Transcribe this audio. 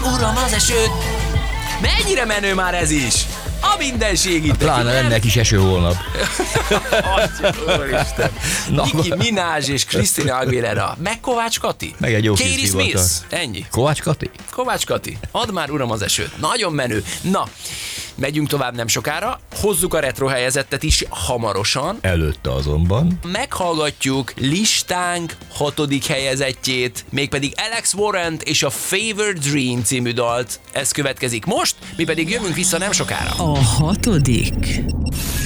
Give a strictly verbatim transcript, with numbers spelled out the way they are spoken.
uram, az esőt! Mennyire menő már ez is? A mindenség itt. Pláne lenne egy kis eső holnap. Úristen. Nicki Minaj és Christina Aguilera. Meg Kovács Kati. Meg egy jó kis Katie divatar. Smith. Ennyi. Kovács Kati? Kovács Kati. Add már uram az esőt. Nagyon menő. Na, megyünk tovább nem sokára. Hozzuk a retro helyezettet is hamarosan. Előtte azonban. Meghallgatjuk listánk hatodik helyezettjét, mégpedig Alex Warrant és a Fever Dream című dalt. Ez következik most, mi pedig jövünk vissza nem sokára. A hatodik.